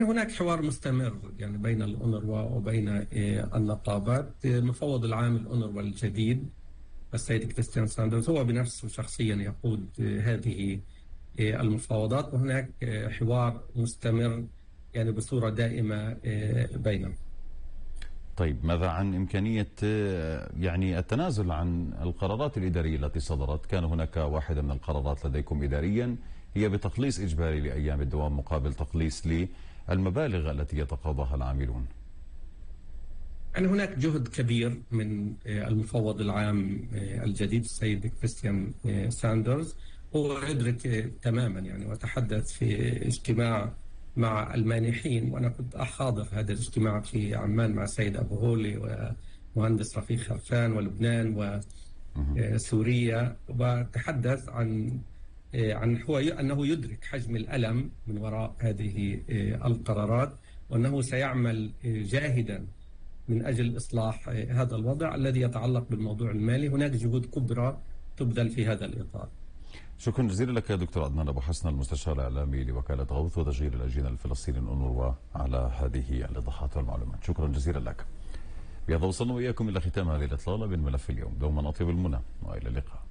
هناك حوار مستمر يعني بين الأونروا وبين النقابات. المفوض العام الأونروا الجديد السيد كريستيان ساندرز هو بنفسه شخصيا يقود هذه المفاوضات، وهناك حوار مستمر يعني بصورة دائمة بينهم. طيب، ماذا عن إمكانية يعني التنازل عن القرارات الإدارية التي صدرت؟ كان هناك واحدة من القرارات لديكم إداريا هي بتقليص إجباري لأيام الدوام مقابل تقليص للمبالغ التي يتقاضاها العاملون. يعني هناك جهد كبير من المفوض العام الجديد السيد كريستيان ساندرز. هو يدرك تماما يعني، وتحدث في اجتماع مع المانحين، وأنا كنت أحاضر هذا الاجتماع في عمان مع السيد أبو هولي ومهندس رفيق خرفان ولبنان وسوريا، وتحدث عن هو أنه يدرك حجم الألم من وراء هذه القرارات، وأنه سيعمل جاهدا من أجل إصلاح هذا الوضع الذي يتعلق بالموضوع المالي. هناك جهود كبرى تبذل في هذا الإطار. شكرا جزيلا لك يا دكتور عدنان أبو حسن، المستشار الإعلامي لوكالة غوث وتشغيل الأجهزة الفلسطينيين أونروا، على هذه الإيضاحات والمعلومات. شكرا جزيلا لك. بهذا وصلنا وإياكم إلى ختام هذه الإطلالة من ملف اليوم. دوما أطيب المنى وإلى اللقاء.